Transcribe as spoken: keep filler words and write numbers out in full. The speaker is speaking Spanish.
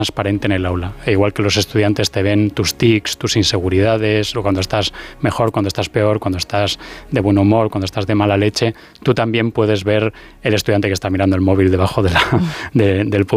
transparente en el aula. E igual que los estudiantes te ven tus tics, tus inseguridades, o cuando estás mejor, cuando estás peor, cuando estás de buen humor, cuando estás de mala leche, tú también puedes ver el estudiante que está mirando el móvil debajo de la, de, del